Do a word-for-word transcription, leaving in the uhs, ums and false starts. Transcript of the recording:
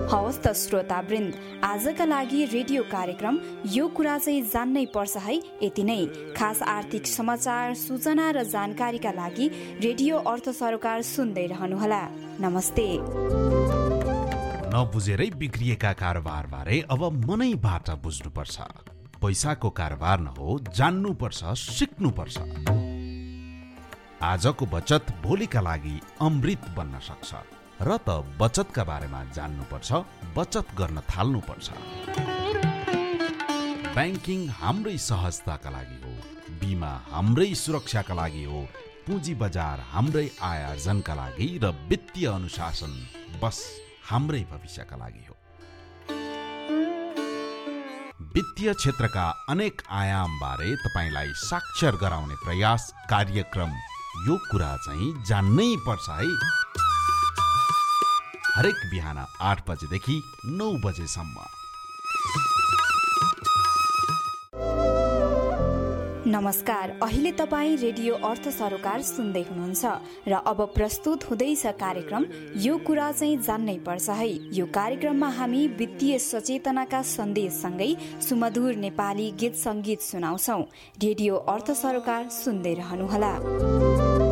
हवस् त श्रोतावृन्द, आजका लागि रेडियो कार्यक्रम यो कुरा चाहिँ जान्नै पर्छ है यति नै। खास आर्थिक समाचार, सूचना र जानकारीका लागि रेडियो अर्थ सरोकार सुन्दै रहनुहोला। नमस्ते। नबुझेरै बिग्रिएका कारोबार बारे अब मनैबाट बुझ्नुपर्छ। पैसाको कारोबार न हो, जान्नुपर्छ, सिक्नुपर्छ। आजको बचत भोलिका लागि अमृत बन्न सक्छ। र त बचतका बारेमा जान्नुपर्छ, बचत गर्न थाल्नुपर्छ। ब्याङ्किङ हाम्रै सहजताका लागि हो, बिमा हाम्रै सुरक्षाका लागि हो, पुँजी बजार हाम्रै आय आर्जनका लागि र वित्तीय अनुशासन बस हाम्रै भविष्यका लागि हो। वित्तीय क्षेत्रका अनेक आयामबारे तपाईलाई साक्षर गराउने प्रयास कार्यक्रम यो कुरा चाहिँ जान्नै पर्छ है। हरेक बिहान आठ बजेदेखि नौ बजेसम्म। नमस्कार, अहिले तपाईँ रेडियो अर्थ सरोकार सुन्दै हुनुहुन्छ र अब प्रस्तुत हुँदैछ कार्यक्रम यो कुरा चाहिँ जान्नै पर्छ है। यो कार्यक्रममा हामी वित्तीय सचेतनाका सन्देशसँगै सुमधुर नेपाली गीत सङ्गीत सुनाउँछौ। रेडियो अर्थ सरोकार सुन्दै रहनुहोला।